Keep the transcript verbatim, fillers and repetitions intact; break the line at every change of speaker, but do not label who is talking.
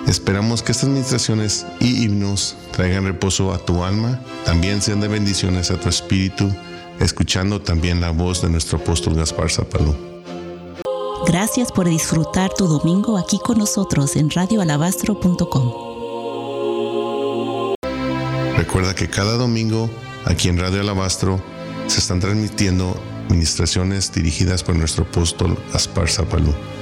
Esperamos que estas ministraciones y himnos traigan reposo a tu alma, también sean de bendiciones a tu espíritu, escuchando también la voz de nuestro apóstol Gaspar Zapalú.
Gracias por disfrutar tu domingo aquí con nosotros en radio alabastro punto com.
Recuerda que cada domingo aquí en Radio Alabastro se están transmitiendo ministraciones dirigidas por nuestro apóstol Gaspar Zapalú.